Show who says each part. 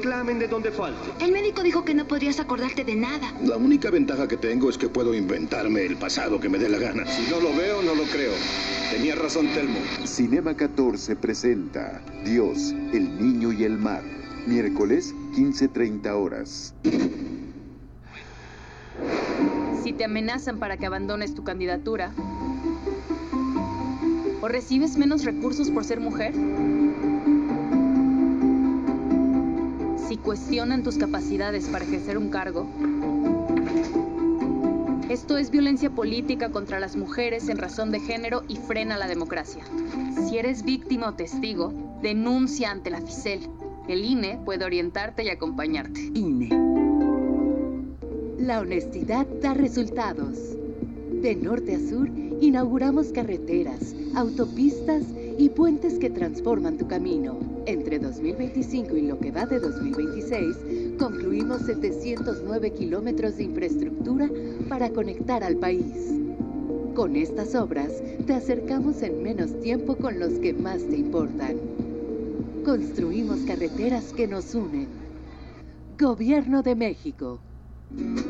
Speaker 1: reclamen de donde falte.
Speaker 2: El médico dijo que no podrías acordarte de nada.
Speaker 3: La única ventaja que tengo es que puedo inventarme el pasado que me dé la gana.
Speaker 1: Si no lo veo, no lo creo. Tenía razón Telmo.
Speaker 4: Cinema 14 presenta Dios, el niño y el mar. Miércoles, 15:30 horas.
Speaker 5: Si te amenazan para que abandones tu candidatura, o recibes menos recursos por ser mujer, si cuestionan tus capacidades para ejercer un cargo, esto es violencia política contra las mujeres en razón de género y frena la democracia. Si eres víctima o testigo, denuncia ante la FICEL. El INE puede orientarte y acompañarte.
Speaker 6: INE. La honestidad da resultados. De norte a sur, inauguramos carreteras, autopistas y puentes que transforman tu camino. Entre 2025 y lo que va de 2026, concluimos 709 kilómetros de infraestructura para conectar al país. Con estas obras, te acercamos en menos tiempo con los que más te importan. Construimos carreteras que nos unen. Gobierno de México.